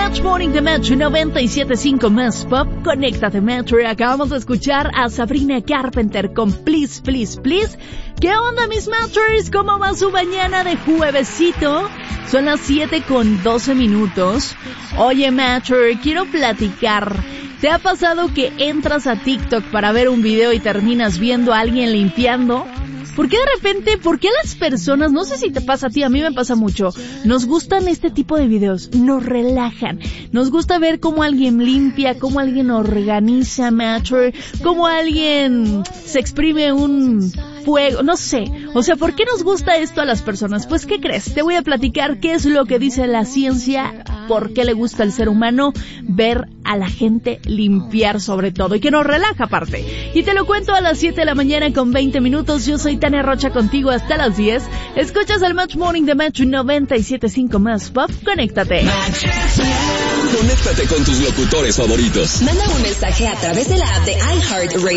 Match Morning de Metro 97.5 Más Pop. Conéctate, Metro. Acabamos de escuchar a Sabrina Carpenter con Please, Please, Please. ¿Qué onda, mis Matchers? ¿Cómo va su mañana de juevesito? Son las 7:12. Oye, Matcher, quiero platicar. ¿Te ha pasado que entras a TikTok para ver un video y terminas viendo a alguien limpiando? ¿Por qué de repente, por qué las personas, no sé si te pasa a ti, a mí me pasa mucho, nos gustan este tipo de videos, nos relajan, nos gusta ver cómo alguien limpia, cómo alguien organiza, Matcher, cómo alguien se exprime un fuego, no sé, o sea, ¿por qué nos gusta esto a las personas? Pues, ¿qué crees? Te voy a platicar qué es lo que dice la ciencia, por qué le gusta al ser humano ver a la gente limpiar sobre todo, y que nos relaja aparte. Y te lo cuento a las 7:20. Yo soy Tania Rocha contigo hasta las 10. Escuchas el Match Morning de Metro 97.5 Más Pop. Conéctate. Conéctate con tus locutores favoritos. Manda un mensaje a través de la app de iHeartRadio.